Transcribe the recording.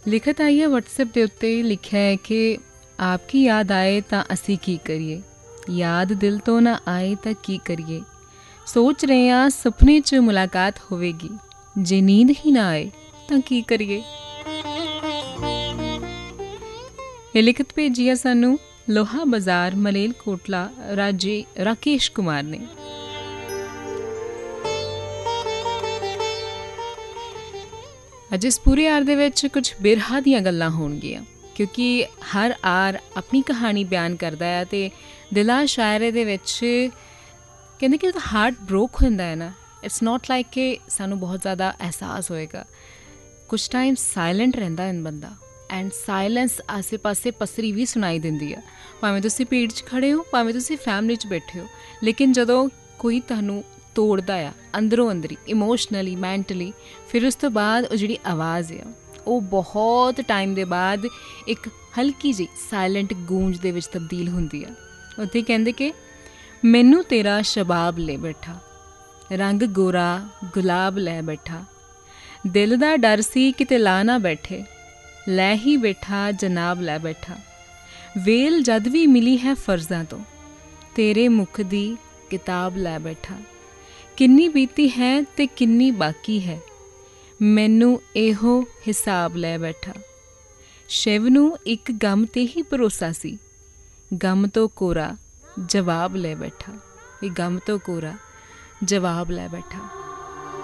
लिखत आई है WhatsApp के उत्ते लिखा है कि आपकी याद आए तो असी की करिए, याद दिल तो ना आए तो की करिए, सोच रहे हैं सुपने च मुलाकात होवेगी, जे नींद ही ना आए तो की करिए। ये लिखत भेजी है सानू लोहा बाजार मलेरकोटला राकेश कुमार ने। अज इस पूरे आर दे विच कुछ बिरहा दीयां गल्लां होणगीਆਂ क्योंकि हर आर अपनी कहानी बयान करता है तो दिला शायरे दे विच कहते कि हार्ट ब्रोक होंदा है ना, इट्स नॉट लाइक कि सानू बहुत ज़्यादा एहसास होएगा, कुछ टाइम साइलेंट रहिंदा इन बंदा एंड साइलेंस आसे पासे पसरी भी सुनाई दिंदी है, भावें तुसीं भीड़ च खड़े हो भावें तुसीं फैमिली च बैठे हो, लेकिन जदों कोई तुहानू तोड़दा आ अंदरों अंदरी इमोशनली मैंटली, फिर उस तो बाद वो जिहड़ी आवाज़ है वो बहुत टाइम के बाद एक हल्की जी साइलेंट गूंज दे विच तब्दील होंदी है। उत्थे कहंदे कि मैनू तेरा शबाब ले बैठा, रंग गोरा गुलाब लै बैठा, दिल दा डर सी किते ला ना बैठे, लै ही बैठा जनाब लै बैठा, वेल जद भी मिली है फर्जां तो, तेरे मुख दी किताब लै बैठा, किन्नी बीती है ते किन्नी बाकी है, मैनू एहो हिसाब लै बैठा। शिव नू एक गम ते ही भरोसा सी, गम तो कोरा जवाब लै बैठा, गम तो कोरा जवाब लै बैठा।